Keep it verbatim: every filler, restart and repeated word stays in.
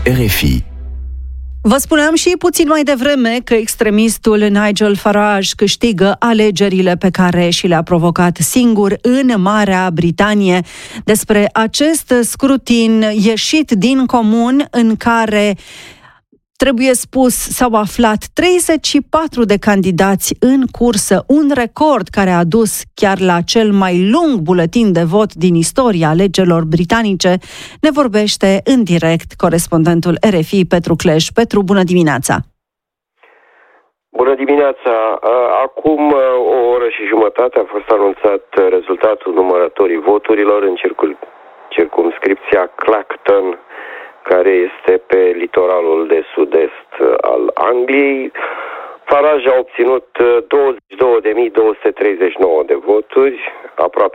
R F I. Vă spuneam și puțin mai devreme că extremistul Nigel Farage câștigă alegerile pe care și le-a provocat singur în Marea Britanie. Despre acest scrutin ieșit din comun în care, trebuie spus, s-au aflat treizeci și patru de candidați în cursă, un record care a dus chiar la cel mai lung buletin de vot din istoria alegerilor britanice, ne vorbește în direct corespondentul R F I, Petru Cleș. Petru, bună dimineața! Bună dimineața! Acum o oră și jumătate a fost anunțat rezultatul numărătorii voturilor în circul, circumscripția Clacton, care este pe litoralul de sud-est al Angliei. Farage a obținut douăzeci și două de mii două sute treizeci și nouă de voturi, aproape